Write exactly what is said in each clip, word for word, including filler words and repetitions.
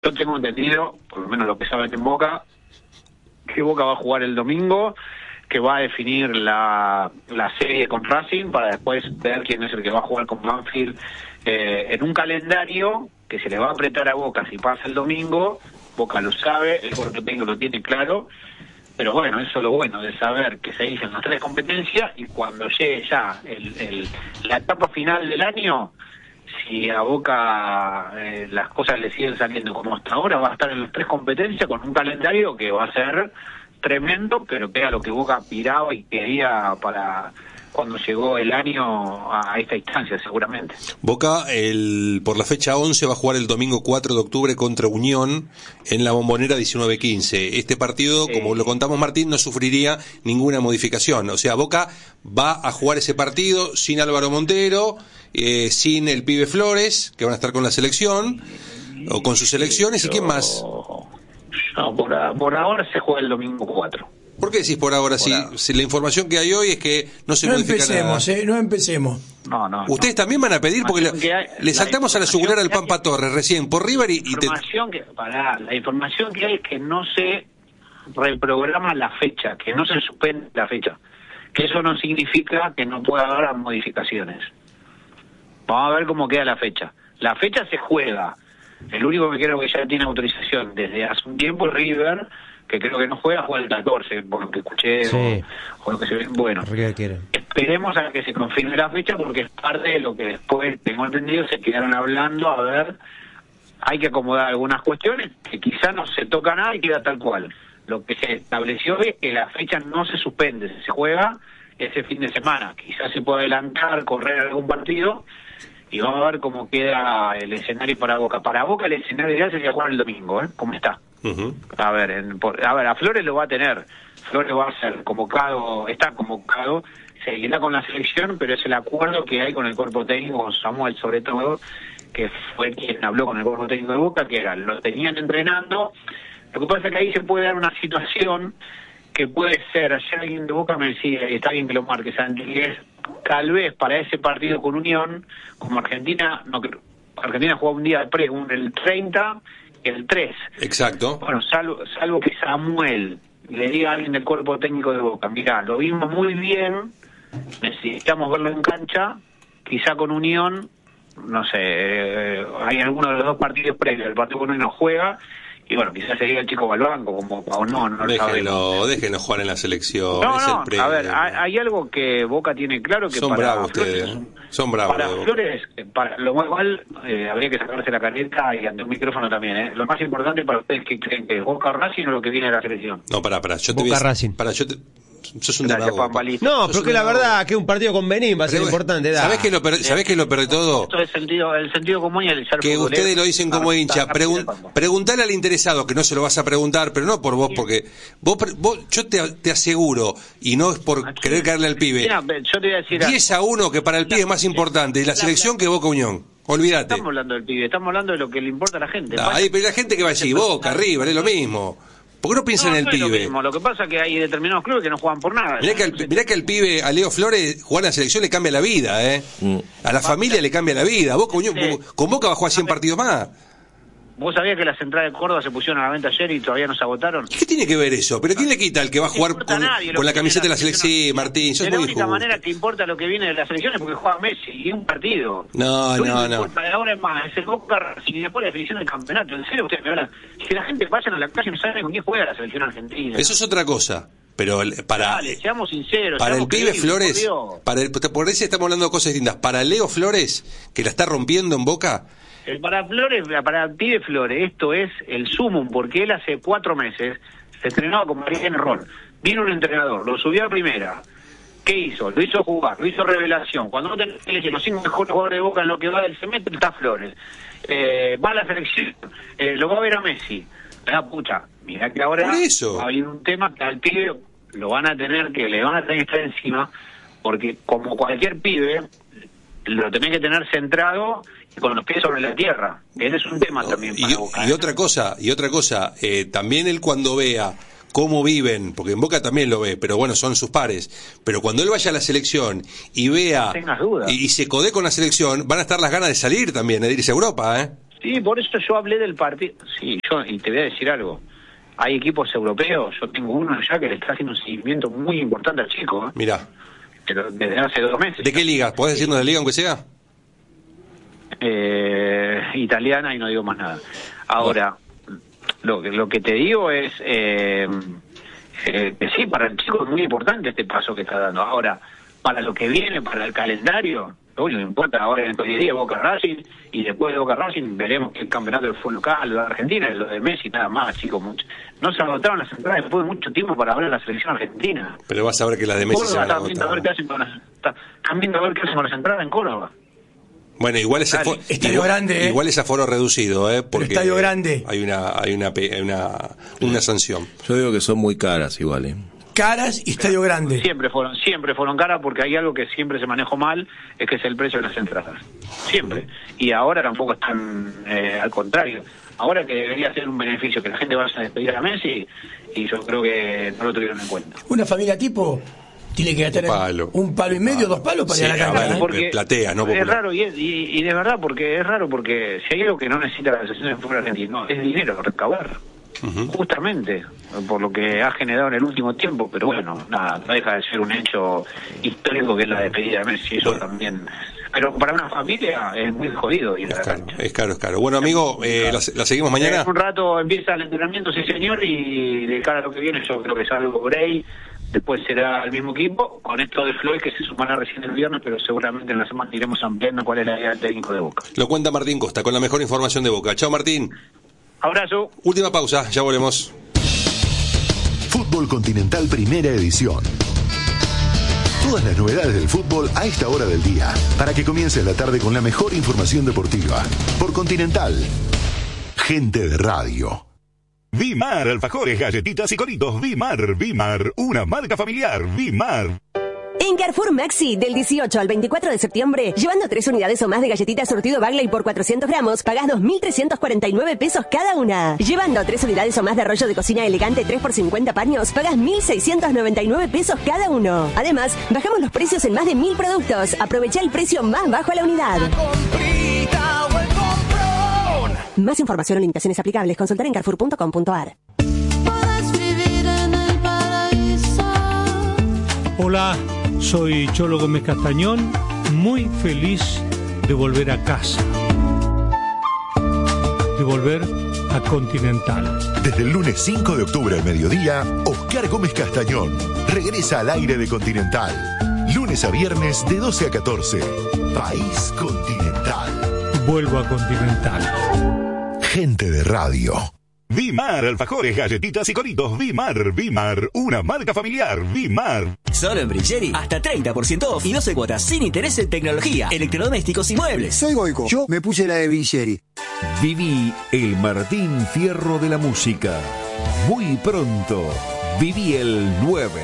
Yo tengo entendido, por lo menos lo que saben en Boca, que Boca va a jugar el domingo, que va a definir la, la serie con Racing para después ver quién es el que va a jugar con Banfield eh, en un calendario que se le va a apretar a Boca si pasa el domingo. Boca lo sabe, el cuerpo técnico lo tiene claro, pero bueno, eso es lo bueno de saber que se dicen las tres competencias y cuando llegue ya el, el, la etapa final del año, si a Boca eh, las cosas le siguen saliendo como hasta ahora, va a estar en las tres competencias con un calendario que va a ser tremendo, pero que era lo que Boca aspiraba y quería para cuando llegó el año a esta instancia, seguramente. Boca, el por la fecha once, va a jugar el domingo cuatro de octubre contra Unión en la Bombonera diecinueve quince. Este partido, sí, como lo contamos Martín, no sufriría ninguna modificación. O sea, Boca va a jugar ese partido sin Álvaro Montero, eh, sin el pibe Flores, que van a estar con la selección, o con sus selecciones, Pero... ¿y quién más? No, por, a, por ahora se juega el domingo cuatro. ¿Por qué decís por ahora? Por si, ahora. si la información que hay hoy es que no se no modifica empecemos, nada. Eh, no empecemos. No, no. Ustedes no. también van a pedir, porque le, hay, le saltamos a la yugular al Pampa que, Torres recién por River y, y te... que, pará, la información que hay es que no se reprograma la fecha, que no se suspende la fecha. Que eso no significa que no pueda haber modificaciones. Vamos a ver cómo queda la fecha. La fecha se juega. El único que creo que ya tiene autorización desde hace un tiempo es River, que creo que no juega, juega el catorce, por lo que escuché, sí, o, o lo que se ve. Bueno, esperemos a que se confirme la fecha, porque es parte de lo que después, tengo entendido, se quedaron hablando, a ver, hay que acomodar algunas cuestiones, que quizá no se toca nada y queda tal cual. Lo que se estableció es que la fecha no se suspende, se juega ese fin de semana, quizás se puede adelantar, correr algún partido, y vamos a ver cómo queda el escenario para Boca. Para Boca el escenario ideal sería jugar el domingo, ¿eh? ¿Cómo está? Uh-huh. A ver, en, por, a ver, a Flores lo va a tener. Flores va a ser convocado, está convocado, seguirá con la selección, pero es el acuerdo que hay con el cuerpo técnico, con Samuel sobre todo, que fue quien habló con el cuerpo técnico de Boca, que era, lo tenían entrenando. Lo que pasa es que ahí se puede dar una situación que puede ser, ayer alguien de Boca me decía, y está bien que lo marque, Santiago, tal vez para ese partido con Unión, como Argentina, no Argentina juega un día pre, un, el treinta y el tres. Exacto. Bueno, salvo, salvo que Samuel le diga a alguien del cuerpo técnico de Boca, mirá, lo vimos muy bien, necesitamos verlo en cancha, quizá con Unión, no sé, eh, hay alguno de los dos partidos previos, el partido con Unión no juega, y bueno, quizás sería el chico Balbanco, como o no, no lo déjenlo, déjenlo jugar en la selección. No, es no, el a ver, hay, hay algo que Boca tiene claro que son para bravos Flores, ustedes, son bravos. Para Flores, para lo cual eh, habría que sacarse la careta y ante un micrófono también, ¿eh? Lo más importante para ustedes que creen que Boca Racing o lo que viene de la selección. No, para, para, yo te Boca voy a, Racing. para, yo te, sos un Gracias, demagogo. No, pero que la verdad que un partido con Benín va a ser pero, importante. ¿Sabés qué es lo peor, ¿sabés qué es lo peor de todo? Esto es el sentido, el sentido común y el ser que ustedes lo dicen como hincha. Pregun preguntale al interesado, que no se lo vas a preguntar, pero no por vos, porque vos, vos yo te, te aseguro, y no es por querer caerle al pibe, mira, yo te voy a decir diez a uno que para el pibe es más importante, y la selección que Boca Unión. Olvídate. Estamos hablando del pibe, estamos hablando de lo que le importa a la gente. Ah, ahí, pero la gente que va a decir Boca, River, es lo mismo. ¿Por qué no piensan no, en el no pibe? Es lo mismo. Lo que pasa es que hay determinados clubes que no juegan por nada. Mirá que, al, mirá que al pibe, a Leo Flores, jugar en la selección le cambia la vida, ¿eh? Mm. A la familia le cambia la vida. Boca, Unión, sí. Con Boca va a jugar cien partidos más. ¿Vos sabías que las entradas de Córdoba se pusieron a la venta ayer y todavía no se agotaron? ¿Qué tiene que ver eso? ¿Pero quién le quita al que va a jugar con, con la camiseta de la selección? Sí, Martín, sos de muy la única justo. manera que importa lo que viene de la selección es porque juega Messi y un partido. No, lo no, no. no. Importa de ahora es más, es el Boca y después la definición del campeonato. En serio, ustedes me hablan. Si la gente vaya a la calle no sabe con quién juega la selección argentina. Eso es otra cosa. Pero para Dale, seamos sinceros, para seamos el pibe creíbles, Flores, por, para el, por eso estamos hablando de cosas distintas. Para Leo Flores, que la está rompiendo en Boca. El para Flores, para el pibe Flores, esto es el sumum, porque él hace cuatro meses se entrenaba con Mariano Ron. Vino un entrenador, lo subió a primera. ¿Qué hizo? Lo hizo jugar, lo hizo revelación. Cuando no tenés los cinco mejores jugadores de Boca en lo que va del semestre, está Flores. Eh, va a la selección, eh, lo va a ver a Messi. Ah, pucha, mira que ahora va a haber un tema que al pibe lo van a tener que, le van a tener que estar encima, porque como cualquier pibe, lo tenés que tener centrado y con los pies sobre la tierra. Ese es un tema también para y, Boca. Y ¿eh? otra cosa, y otra cosa, eh, también él cuando vea cómo viven, porque en Boca también lo ve, pero bueno, son sus pares, pero cuando él vaya a la selección y vea no tengas dudas. y, y se codee con la selección, van a estar las ganas de salir también, de irse a Europa, ¿eh? Sí, por eso yo hablé del partido. Sí, yo, y te voy a decir algo. Hay equipos europeos, yo tengo uno allá que le está haciendo un seguimiento muy importante al chico. ¿eh? Mirá. Pero desde hace dos meses. ¿De qué liga? ¿Podés decirnos de liga aunque sea? Eh, italiana y no digo más nada. Ahora, lo, lo que te digo es eh, eh, que sí, para el chico es muy importante este paso que está dando. Ahora, para lo que viene, para el calendario, lo único que importa ahora en estos días Boca Racing, y después de Boca Racing veremos que el campeonato del fútbol local, lo de Argentina, lo de Messi, nada más, chicos. Mucho. No se agotaron las entradas después de mucho tiempo para hablar de la selección argentina. Pero vas a ver que las de Messi se van a agotar. Están viendo a ver qué hacen con las, están viendo a ver qué hacen con las entradas en Córdoba. Bueno, igual ese foro, estadio igual, grande, ¿eh? igual es aforo reducido, ¿eh? Porque estadio grande. Hay una, hay una, hay una, una sanción. Yo digo que son muy caras igual, ¿eh? Caras y estadio grande. Siempre fueron, siempre fueron caras porque hay algo que siempre se manejó mal, es que es el precio de las entradas. Siempre. Y ahora tampoco están, eh, al contrario. Ahora que debería ser un beneficio que la gente vaya a despedir a Messi, y yo creo que no lo tuvieron en cuenta. Una familia tipo tiene que tener un palo, un palo y medio, dos palos para sí, ir a la cancha. Porque platea, no es raro, y, es, y, y de verdad, porque es raro, porque si hay algo que no necesita la Asociación de Fútbol Argentino, es dinero, recaudar. Uh-huh. Justamente, por lo que ha generado en el último tiempo, pero bueno, nada, no deja de ser un hecho histórico que es la despedida de Messi, eso bueno. También. Pero para una familia es muy jodido ir a la caro, cancha. Es caro, es caro. Bueno, amigo, eh, la, la seguimos mañana. En un rato empieza el entrenamiento, sí señor, y de cara a lo que viene yo creo que es algo Bray. Después será el mismo equipo, con esto de Floyd que se sumará recién el viernes, pero seguramente en la semana iremos ampliando cuál es la idea del técnico de Boca. Lo cuenta Martín Costa, con la mejor información de Boca. Chao, Martín. Abrazo. Última pausa, ya volvemos. Fútbol Continental Primera Edición. Todas las novedades del fútbol a esta hora del día, para que comiences la tarde con la mejor información deportiva. Por Continental. Gente de radio. Vimar, alfajores, galletitas y coritos. Vimar, Vimar, una marca familiar. Vimar. En Carrefour Maxi, del dieciocho al veinticuatro de septiembre, llevando tres unidades o más de galletitas surtido Bagley por cuatrocientos gramos, pagás dos mil trescientos cuarenta y nueve pesos cada una. Llevando tres unidades o más de rollo de cocina elegante tres por cincuenta paños, pagás mil seiscientos noventa y nueve pesos cada uno. Además, bajamos los precios en más de mil productos. Aprovecha el precio más bajo a la unidad. Más información o limitaciones aplicables, consultar en carrefour punto com punto a r. Hola, soy Cholo Gómez Castañón, muy feliz de volver a casa, de volver a Continental. Desde el lunes cinco de octubre al mediodía, Oscar Gómez Castañón regresa al aire de Continental. Lunes a viernes de doce a catorce. País Continental. Vuelvo a Continental. Gente de radio. Vimar, alfajores, galletitas y coritos. Vimar, Vimar, una marca familiar. Vimar. Solo en Brigeri, hasta treinta por ciento off y doce cuotas sin interés en tecnología, electrodomésticos y muebles. Soy Goico, yo me puse la de Brigeri. Viví el Martín Fierro de la música. Muy pronto, viví el nueve.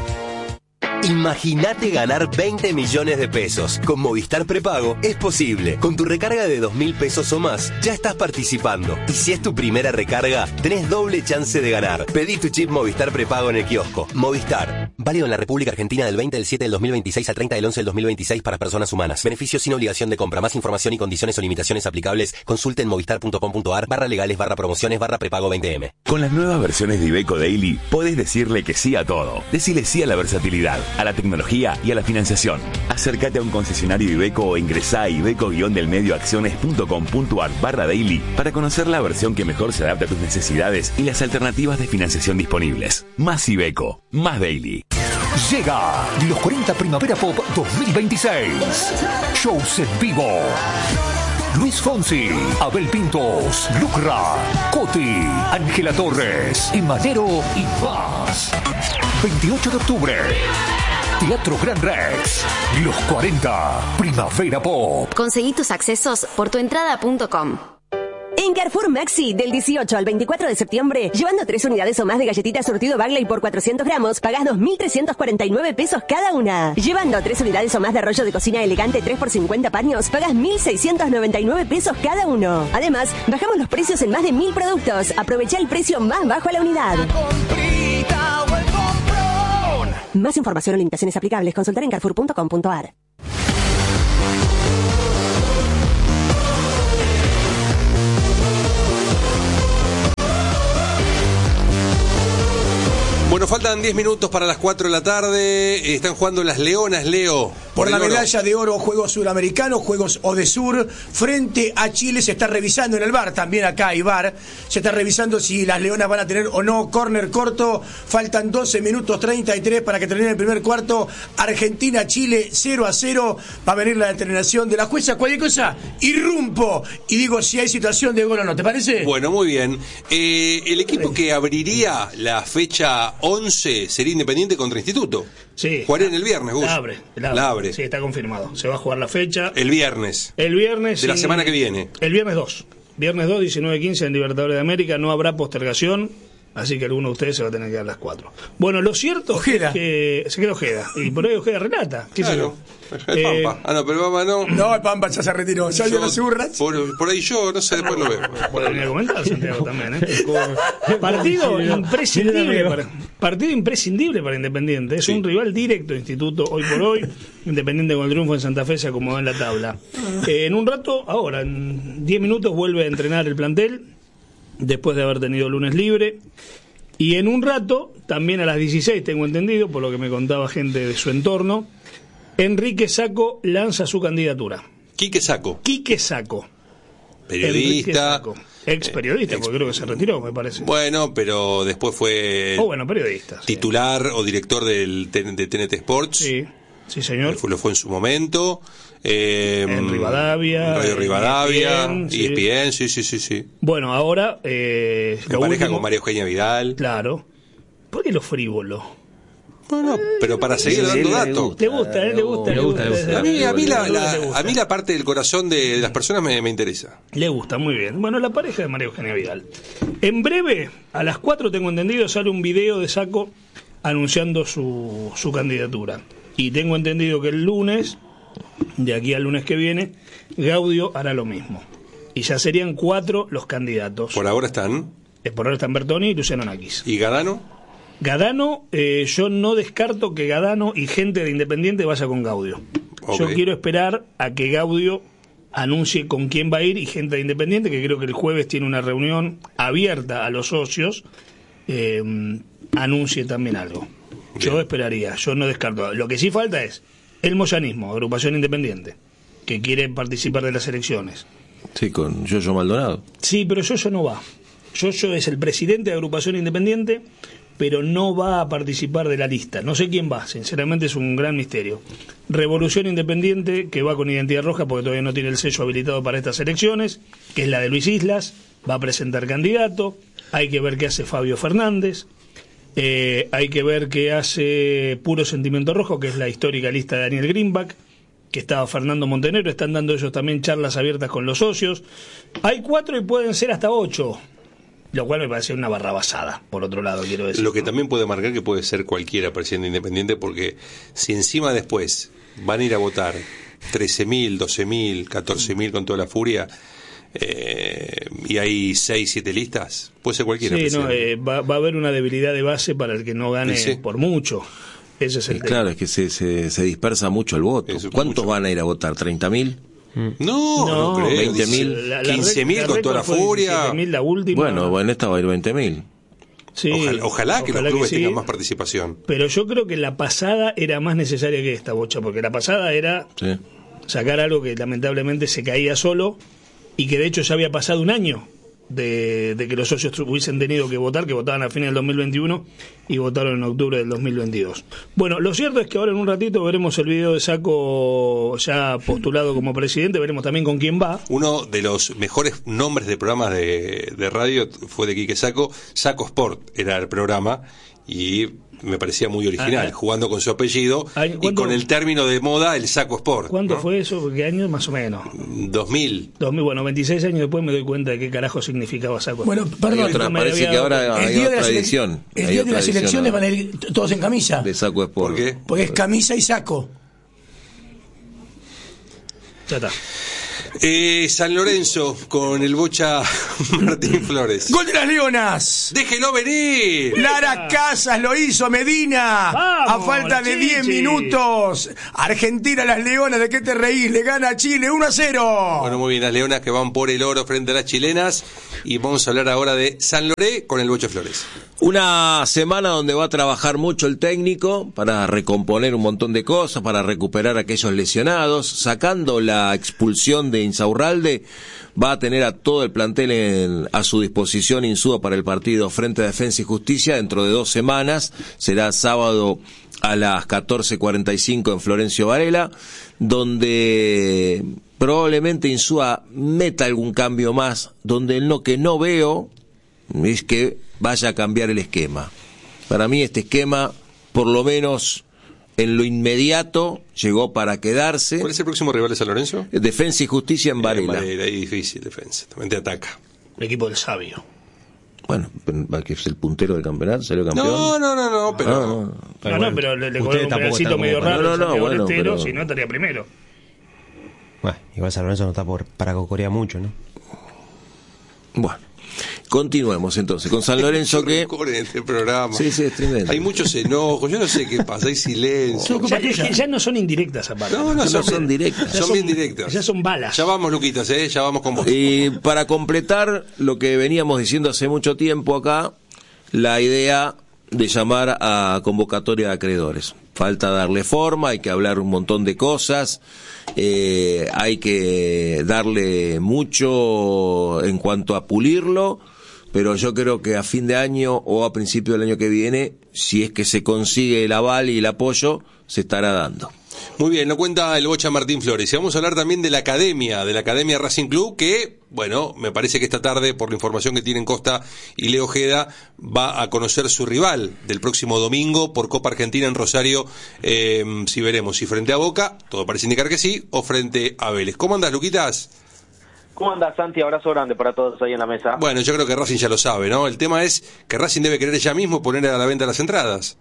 Imagínate ganar veinte millones de pesos. Con Movistar Prepago es posible. Con tu recarga de dos mil pesos o más, ya estás participando. Y si es tu primera recarga, tenés doble chance de ganar. Pedí tu chip Movistar Prepago en el kiosco. Movistar. Válido en la República Argentina del veinte del siete del dos mil veintiséis al treinta del once del dos mil veintiséis para personas humanas. Beneficios sin obligación de compra. Más información y condiciones o limitaciones aplicables, consulte en movistar punto com punto a r barra legales barra promociones barra prepago veinte eme. Con las nuevas versiones de Iveco Daily, podés decirle que sí a todo. Decile sí a la versatilidad, a la tecnología y a la financiación. Acércate a un concesionario Iveco o ingresá a iveco-medioacciones punto com punto a r barra daily para conocer la versión que mejor se adapta a tus necesidades y las alternativas de financiación disponibles. Más Iveco, más Daily. Llega los cuarenta Primavera Pop dos mil veintiséis. Shows en vivo. Luis Fonsi, Abel Pintos, Lucra, Coti, Ángela Torres, Emanero y más. veintiocho de octubre. Teatro Gran Rex. Los cuarenta Primavera Pop. Conseguí tus accesos por tuentrada punto com. En Carrefour Maxi, del dieciocho al veinticuatro de septiembre, llevando tres unidades o más de galletitas surtido Bagley por cuatrocientos gramos, pagás dos mil trescientos cuarenta y nueve pesos cada una. Llevando tres unidades o más de rollo de cocina elegante tres por cincuenta paños, pagás mil seiscientos noventa y nueve pesos cada uno. Además, bajamos los precios en más de mil productos. Aprovecha el precio más bajo a la unidad. Más información o limitaciones aplicables, consultar en carrefour punto com punto a r. Bueno, faltan diez minutos para las cuatro de la tarde. Están jugando las Leonas, Leo. Por, por la oro. medalla de oro, Juegos Suramericanos, Juegos Odesur, frente a Chile. Se está revisando en el V A R, también acá hay V A R. Se está revisando si las Leonas van a tener o no córner corto. Faltan doce minutos treinta y tres para que termine el primer cuarto. Argentina-Chile cero a cero. Va a venir la determinación de la jueza. Cualquier cosa, irrumpo y digo si hay situación de gol o no. ¿Te parece? Bueno, muy bien. Eh, el equipo que abriría la fecha once sería Independiente contra Instituto. Sí. Jugaría en el viernes, Gus. La abre, la abre. La abre. Sí, está confirmado. Se va a jugar la fecha. El viernes. El viernes. De la en... semana que viene. El viernes dos. Viernes dos, diecinueve quince en Libertadores de América. No habrá postergación. Así que alguno de ustedes se va a tener que dar a las cuatro. Bueno, lo cierto Ojeda. es que se queda Ojeda. Y por ahí Ojeda relata. ¿Qué claro. sé yo? El Eh, Pampa. Ah, no, pero Pampa no. No, el Pampa ya se retiró. Ya dio las urras. Por, por ahí yo, no sé, después lo veo. Puede venir a comentar, Santiago, también, ¿eh? Partido imprescindible para, partido imprescindible para Independiente. Es sí. un rival directo Instituto hoy por hoy. Independiente con el triunfo en Santa Fe se acomodó en la tabla. Eh, en un rato, ahora, en diez minutos vuelve a entrenar el plantel, después de haber tenido lunes libre. Y en un rato, también a las dieciséis, tengo entendido, por lo que me contaba gente de su entorno, Enrique Sacco lanza su candidatura. Quique Sacco. Quique Sacco. Periodista. Sacco. Ex periodista, eh, porque creo que se retiró, me parece. Bueno, pero después fue. Oh, bueno, periodista. Titular sí. o director del de T N T Sports. Sí, sí, señor. Lo fue en su momento. Eh, en Rivadavia. En Radio Rivadavia. E S P N, E S P N, sí, sí, sí, sí. Bueno, ahora. Eh, en pareja último, con María Eugenia Vidal. Claro. ¿Por qué lo frívolo? Bueno, pero para seguir sí, dando le datos. Gusta, ¿Te gusta? ¿Eh? ¿Le gusta? Le gusta, le gusta. A mí, a mí, la, la, a mí la parte del corazón de, de las personas me, me interesa. Le gusta, muy bien. Bueno, la pareja de María Eugenia Vidal. En breve, a las cuatro tengo entendido, sale un video de Sacco anunciando su, su candidatura. Y tengo entendido que el lunes, de aquí al lunes que viene, Gaudio hará lo mismo. Y ya serían cuatro los candidatos. Por ahora están. Por ahora están Bertoni y Luciano Nakis. ¿Y Gadano? Gadano, eh, yo no descarto que Gadano y gente de Independiente vaya con Gaudio. Okay. Yo quiero esperar a que Gaudio anuncie con quién va a ir y gente de Independiente, que creo que el jueves tiene una reunión abierta a los socios, eh, anuncie también algo. Bien. Yo esperaría, yo no descarto. Lo que sí falta es el moyanismo, agrupación independiente, que quiere participar de las elecciones. Sí, con Yoyo Maldonado. Sí, pero Yoyo no va. Yoyo es el presidente de agrupación independiente, pero no va a participar de la lista. No sé quién va, sinceramente es un gran misterio. Revolución Independiente, que va con identidad roja porque todavía no tiene el sello habilitado para estas elecciones, que es la de Luis Islas, va a presentar candidato. Hay que ver qué hace Fabio Fernández. Eh, hay que ver qué hace Puro Sentimiento Rojo, que es la histórica lista de Daniel Greenback, que estaba Fernando Montenegro. Están dando ellos también charlas abiertas con los socios. Hay cuatro y pueden ser hasta ocho. Lo cual me parece una barrabasada, por otro lado, quiero decir. Lo que también puede marcar que puede ser cualquiera presidente independiente, porque si encima después van a ir a votar trece mil, doce mil, catorce mil con toda la furia, eh, y hay seis, siete listas, puede ser cualquiera. Sí, no, eh, va, va a haber una debilidad de base para el que no gane sí, sí. por mucho. Ese es el tema. Claro, es que se, se, se dispersa mucho el voto. Eso, ¿cuántos mucho. van a ir a votar? ¿treinta mil? No, no, no creo. veinte mil, quince mil con toda la furia. La última. Bueno, en esta va a ir veinte mil. Sí, ojalá, ojalá que ojalá los clubes que sí, tengan más participación. Pero yo creo que la pasada era más necesaria que esta, Bocha, porque la pasada era sí. sacar algo que lamentablemente se caía solo y que de hecho ya había pasado un año de, de que los socios hubiesen tenido que votar, que votaban a fines del dos mil veintiuno y votaron en octubre del dos mil veintidós. Bueno, lo cierto es que ahora en un ratito veremos el video de Sacco ya postulado como presidente, veremos también con quién va. Uno de los mejores nombres de programas de, de radio fue de Quique Sacco. Sacco Sport era el programa y me parecía muy original, ah, jugando con su apellido y con el término de moda, el Sacco Sport. ¿Cuándo ¿no? fue eso? ¿Qué año más o menos? dos mil. dos mil, bueno, veintiséis años después me doy cuenta de qué carajo significaba Sacco Sport. Bueno, perdón, otra, parece que ahora hay otra edición. El día de las elecciones van a ir todos en camisa. De Sacco Sport. ¿Por qué? Porque es camisa y saco. Ya está. Eh, San Lorenzo con el Bocha Martín Flores. ¡Gol de las Leonas! ¡Déjelo venir! Lara Casas lo hizo, Medina. ¡Vamos, a falta de diez minutos. Argentina, las Leonas, ¿de qué te reís? Le gana a Chile uno a cero. Bueno, muy bien, las Leonas que van por el oro frente a las chilenas. Y vamos a hablar ahora de San Lorenzo con el Bocha Flores. Una semana donde va a trabajar mucho el técnico para recomponer un montón de cosas, para recuperar a aquellos lesionados, sacando la expulsión de Insaurralde, va a tener a todo el plantel en, a su disposición Insúa para el partido frente a Defensa y Justicia dentro de dos semanas, será sábado a las catorce cuarenta y cinco en Florencio Varela, donde probablemente Insúa meta algún cambio más, donde lo que no veo es que vaya a cambiar el esquema. Para mí este esquema, por lo menos en lo inmediato, llegó para quedarse. ¿Cuál es el próximo rival de San Lorenzo? Defensa y Justicia en Varela. En Varela, ahí difícil defensa, también te ataca. El equipo del sabio. Bueno, que es el puntero del campeonato, salió campeón. No, no, no, no, pero... Ah, no, pero, no, no, pero le, le cobró un pedacito medio raro, no, no, no, bueno, pero... si no estaría primero. Bueno, igual San Lorenzo no está por para cocorear mucho, ¿no? Bueno. Continuemos entonces con San Lorenzo que en este programa. Sí, sí, es tremendo. Hay muchos enojos, yo no sé qué pasa, hay silencio. Ya, es que ya no son indirectas aparte. No, no, no son, son directas. Son, son bien directas. Ya son balas. Ya vamos, Luquitas, eh, ya vamos con vos. Y para completar lo que veníamos diciendo hace mucho tiempo acá, la idea de llamar a convocatoria de acreedores. Falta darle forma, hay que hablar un montón de cosas, eh, hay que darle mucho en cuanto a pulirlo, pero yo creo que a fin de año o a principio del año que viene, si es que se consigue el aval y el apoyo, se estará dando. Muy bien, lo cuenta el Bocha Martín Flores. Y vamos a hablar también de la academia, de la Academia Racing Club, que, bueno, me parece que esta tarde, por la información que tienen Costa y Leo Ojeda, va a conocer su rival del próximo domingo por Copa Argentina en Rosario. Eh, si veremos si frente a Boca, todo parece indicar que sí, o frente a Vélez. ¿Cómo andas, Luquitas? ¿Cómo andás, Santi? Abrazo grande para todos ahí en la mesa. Bueno, yo creo que Racing ya lo sabe, ¿no? El tema es que Racing debe querer ya mismo poner a la venta las entradas.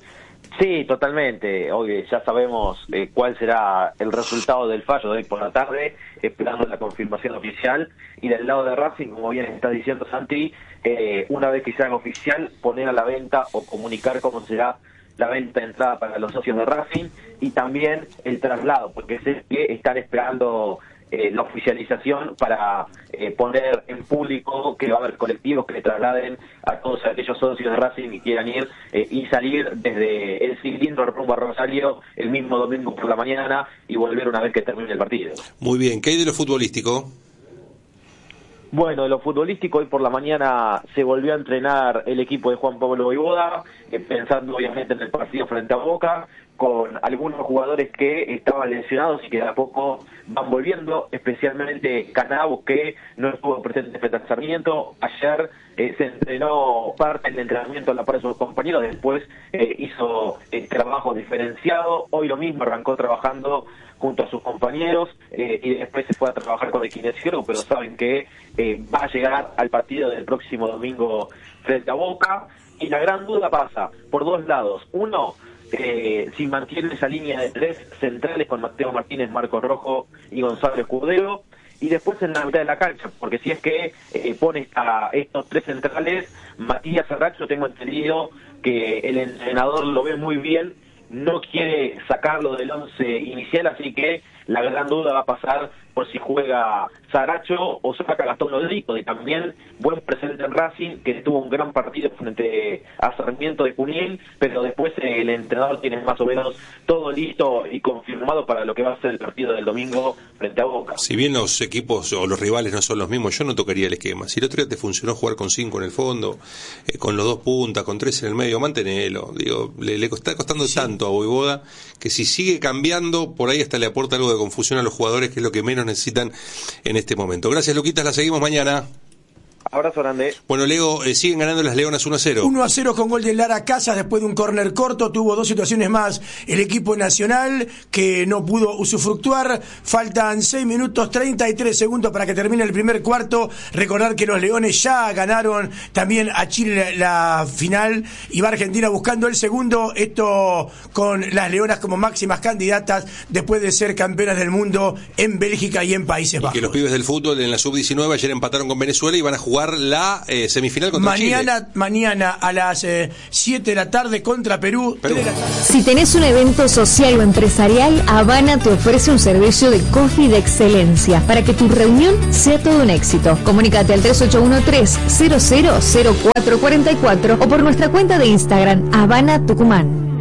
Sí, totalmente. Hoy ya sabemos eh, cuál será el resultado del fallo de hoy por la tarde, esperando la confirmación oficial. Y del lado de Racing, como bien está diciendo Santi, eh, una vez que se haga oficial, poner a la venta o comunicar cómo será la venta de entrada para los socios de Racing y también el traslado, porque sé que están esperando Eh, la oficialización para eh, poner en público que va a haber colectivos que le trasladen a todos aquellos socios de Racing que quieran ir eh, y salir desde el cilindro rumbo a Rosario el mismo domingo por la mañana y volver una vez que termine el partido. Muy bien, ¿qué hay de lo futbolístico? Bueno, de lo futbolístico, hoy por la mañana se volvió a entrenar el equipo de Juan Pablo Vojvoda, eh, pensando obviamente en el partido frente a Boca, con algunos jugadores que estaban lesionados y que de a poco van volviendo, especialmente Canavos, que no estuvo presente en el Sarmiento. Ayer eh, se entrenó parte del entrenamiento a la par de sus compañeros, después eh, hizo eh, trabajo diferenciado. Hoy lo mismo, arrancó trabajando junto a sus compañeros eh, y después se fue a trabajar con el kinesiólogo, pero saben que eh, va a llegar al partido del próximo domingo frente a Boca. Y la gran duda pasa por dos lados. Uno, Eh, si mantiene esa línea de tres centrales con Mateo Martínez, Marcos Rojo y Gonzalo Escudero, y después en la mitad de la cancha, porque si es que eh, pone a estos tres centrales, Matías Arracho, tengo entendido que el entrenador lo ve muy bien, no quiere sacarlo del once inicial, así que la gran duda va a pasar por si juega Saracho o saca Gastón Lodrico, y también buen presente en Racing, que tuvo un gran partido frente a Sarmiento de Junín, pero después eh, el entrenador tiene más o menos todo listo y confirmado para lo que va a ser el partido del domingo frente a Boca. Si bien los equipos o los rivales no son los mismos, yo no tocaría el esquema. Si el otro día te funcionó jugar con cinco en el fondo, eh, con los dos puntas, con tres en el medio, mantenelo. Digo, le, le está costando sí. tanto a Vojvoda que si sigue cambiando, por ahí hasta le aporta algo de confusión a los jugadores, que es lo que menos necesitan en este momento. Gracias, Luquitas, la seguimos mañana. Abrazo grande. Bueno, Leo, eh, siguen ganando las Leonas uno a cero. uno a cero con gol de Lara Casas después de un córner corto. Tuvo dos situaciones más el equipo nacional que no pudo usufructuar. Faltan seis minutos treinta y tres segundos para que termine el primer cuarto. Recordar que los Leones ya ganaron también a Chile la, la final y va Argentina buscando el segundo. Esto con las Leonas como máximas candidatas después de ser campeonas del mundo en Bélgica y en Países Bajos. Y que los pibes del fútbol en la sub diecinueve ayer empataron con Venezuela y van a jugar jugar la eh, semifinal contra mañana, Chile. Mañana a las eh, siete de la tarde contra Perú. Perú. tres de la tarde. Si tenés un evento social o empresarial, Habana te ofrece un servicio de coffee de excelencia para que tu reunión sea todo un éxito. Comunícate al tres ocho uno tres cero cero cero cuatro cuatro cuatro o por nuestra cuenta de Instagram Habana Tucumán.